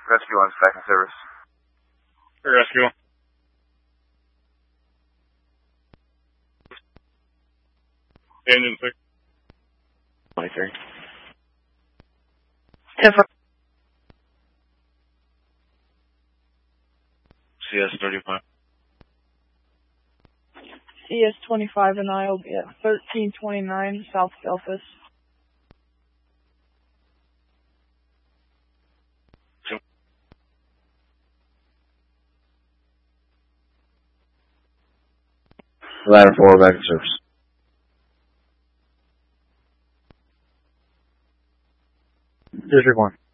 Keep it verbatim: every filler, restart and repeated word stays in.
Rescue one, second service. Rescue one. Engine six. twenty-three. ten four. C S thirty-five. C S twenty-five and I will be at thirteen twenty-nine South Delphus. Ladder four, back in service. District one.